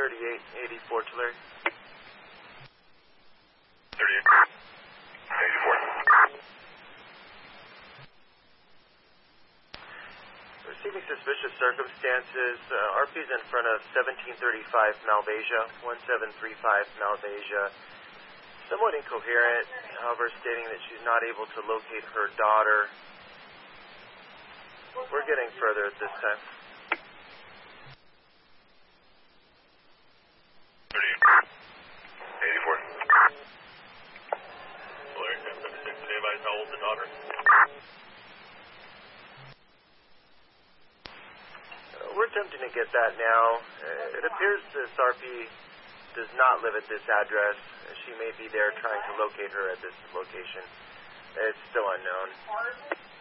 3884 Tulare. 3884. Receiving suspicious circumstances. RP's in front of 1735 Malvasia, 1735 Malvasia. Somewhat incoherent, however, stating that she's not able to locate her daughter. We're getting further at this time. 3884. Tulare 1076, advise how old the daughter? We're attempting to get that now. It appears this RP does not live at this address. She may be there trying to locate her at this location. It's still unknown.